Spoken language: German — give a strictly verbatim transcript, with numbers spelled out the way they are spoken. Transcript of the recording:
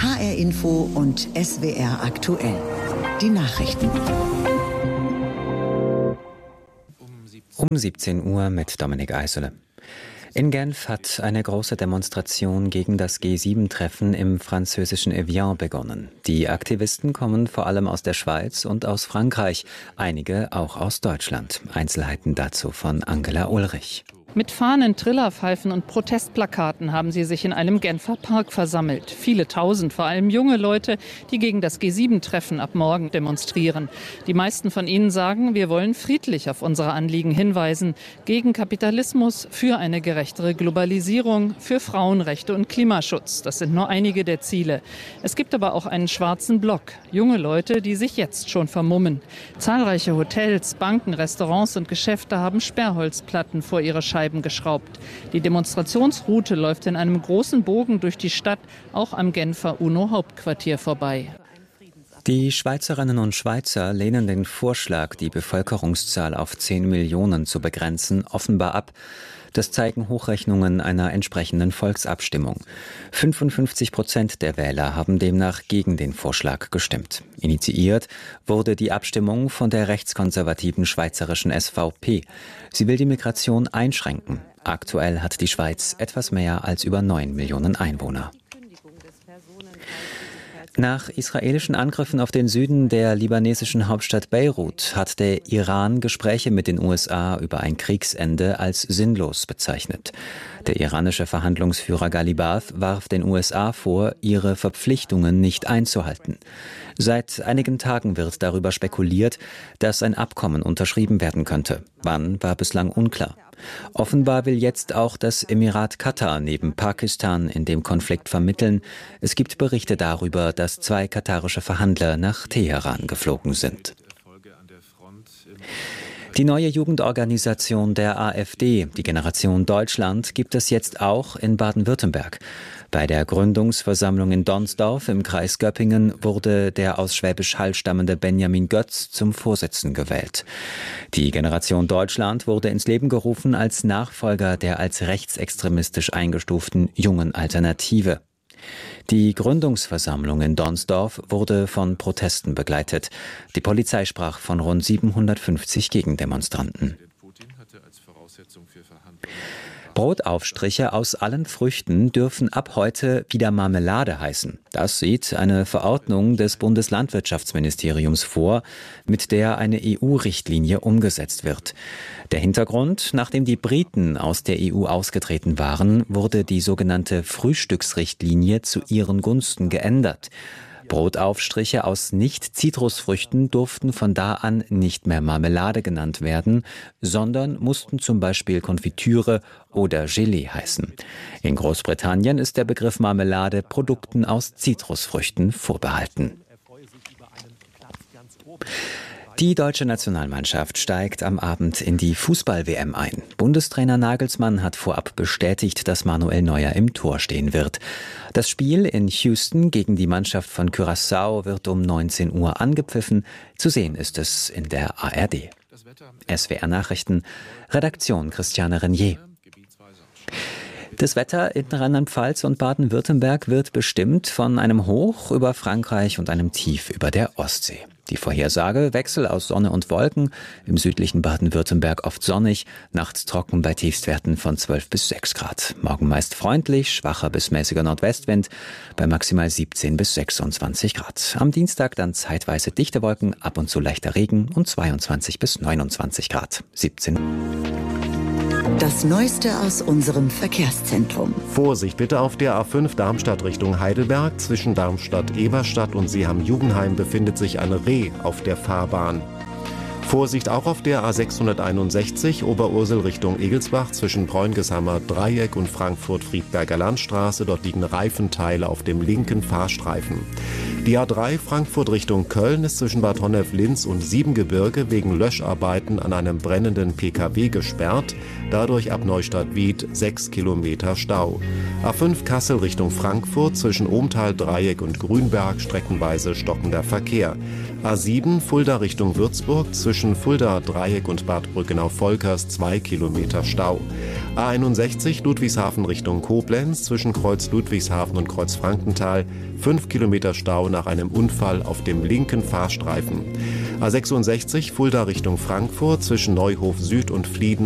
H R Info und S W R aktuell. Die Nachrichten. Um siebzehn Uhr mit Dominik Eisele. In Genf hat eine große Demonstration gegen das G sieben Treffen im französischen Evian begonnen. Die Aktivisten kommen vor allem aus der Schweiz und aus Frankreich, einige auch aus Deutschland. Einzelheiten dazu von Angela Ulrich. Mit Fahnen, Trillerpfeifen und Protestplakaten haben sie sich in einem Genfer Park versammelt. Viele tausend, vor allem junge Leute, die gegen das G sieben Treffen ab morgen demonstrieren. Die meisten von ihnen sagen, wir wollen friedlich auf unsere Anliegen hinweisen. Gegen Kapitalismus, für eine gerechtere Globalisierung, für Frauenrechte und Klimaschutz. Das sind nur einige der Ziele. Es gibt aber auch einen schwarzen Block. Junge Leute, die sich jetzt schon vermummen. Zahlreiche Hotels, Banken, Restaurants und Geschäfte haben Sperrholzplatten vor ihre Scheiben geschraubt. Die Demonstrationsroute läuft in einem großen Bogen durch die Stadt, auch am Genfer UNO-Hauptquartier vorbei. Die Schweizerinnen und Schweizer lehnen den Vorschlag, die Bevölkerungszahl auf zehn Millionen zu begrenzen, offenbar ab. Das zeigen Hochrechnungen einer entsprechenden Volksabstimmung. fünfundfünfzig Prozent der Wähler haben demnach gegen den Vorschlag gestimmt. Initiiert wurde die Abstimmung von der rechtskonservativen schweizerischen S V P. Sie will die Migration einschränken. Aktuell hat die Schweiz etwas mehr als über neun Millionen Einwohner. Nach israelischen Angriffen auf den Süden der libanesischen Hauptstadt Beirut hat der Iran Gespräche mit den U S A über ein Kriegsende als sinnlos bezeichnet. Der iranische Verhandlungsführer Ghalibaf warf den U S A vor, ihre Verpflichtungen nicht einzuhalten. Seit einigen Tagen wird darüber spekuliert, dass ein Abkommen unterschrieben werden könnte. Wann, war bislang unklar. Offenbar will jetzt auch das Emirat Katar neben Pakistan in dem Konflikt vermitteln. Es gibt Berichte darüber, dass zwei katarische Verhandler nach Teheran geflogen sind. Die neue Jugendorganisation der AfD, die Generation Deutschland, gibt es jetzt auch in Baden-Württemberg. Bei der Gründungsversammlung in Donsdorf im Kreis Göppingen wurde der aus Schwäbisch Hall stammende Benjamin Götz zum Vorsitzenden gewählt. Die Generation Deutschland wurde ins Leben gerufen als Nachfolger der als rechtsextremistisch eingestuften Jungen Alternative. Die Gründungsversammlung in Donsdorf wurde von Protesten begleitet. Die Polizei sprach von rund siebenhundertfünfzig Gegendemonstranten. Brotaufstriche aus allen Früchten dürfen ab heute wieder Marmelade heißen. Das sieht eine Verordnung des Bundeslandwirtschaftsministeriums vor, mit der eine E U-Richtlinie umgesetzt wird. Der Hintergrund: Nachdem die Briten aus der E U ausgetreten waren, wurde die sogenannte Frühstücksrichtlinie zu ihren Gunsten geändert. Brotaufstriche aus Nicht-Zitrusfrüchten durften von da an nicht mehr Marmelade genannt werden, sondern mussten zum Beispiel Konfitüre oder Gelee heißen. In Großbritannien ist der Begriff Marmelade Produkten aus Zitrusfrüchten vorbehalten. Die deutsche Nationalmannschaft steigt am Abend in die Fußball-W M ein. Bundestrainer Nagelsmann hat vorab bestätigt, dass Manuel Neuer im Tor stehen wird. Das Spiel in Houston gegen die Mannschaft von Curaçao wird um neunzehn Uhr angepfiffen. Zu sehen ist es in der A R D. S W R-Nachrichten, Redaktion Christiane Renier. Das Wetter in Rheinland-Pfalz und Baden-Württemberg wird bestimmt von einem Hoch über Frankreich und einem Tief über der Ostsee. Die Vorhersage: Wechsel aus Sonne und Wolken, im südlichen Baden-Württemberg oft sonnig, nachts trocken bei Tiefstwerten von zwölf bis sechs Grad. Morgen meist freundlich, schwacher bis mäßiger Nordwestwind bei maximal siebzehn bis sechsundzwanzig Grad. Am Dienstag dann zeitweise dichte Wolken, ab und zu leichter Regen und zweiundzwanzig bis neunundzwanzig Grad. siebzehn Das Neueste aus unserem Verkehrszentrum. Vorsicht bitte auf der A fünf Darmstadt Richtung Heidelberg. Zwischen Darmstadt-Eberstadt und Seeham-Jugenheim befindet sich ein Reh auf der Fahrbahn. Vorsicht auch auf der A sechshunderteinundsechzig Oberursel Richtung Egelsbach zwischen Bräungesheimer Dreieck und Frankfurt-Friedberger Landstraße. Dort liegen Reifenteile auf dem linken Fahrstreifen. Die A drei Frankfurt Richtung Köln ist zwischen Bad Honnef-Linz und Siebengebirge wegen Löscharbeiten an einem brennenden P K W gesperrt. Dadurch ab Neustadt-Wied sechs Kilometer Stau. A fünf Kassel Richtung Frankfurt zwischen Ohmtal-Dreieck und Grünberg streckenweise stockender Verkehr. A sieben Fulda Richtung Würzburg zwischen Fulda-Dreieck und Bad Brückenau-Volkers zwei Kilometer Stau. A einundsechzig Ludwigshafen Richtung Koblenz zwischen Kreuz Ludwigshafen und Kreuz Frankenthal fünf Kilometer Stau nach einem Unfall auf dem linken Fahrstreifen. A sechsundsechzig Fulda Richtung Frankfurt zwischen Neuhof Süd und Flieden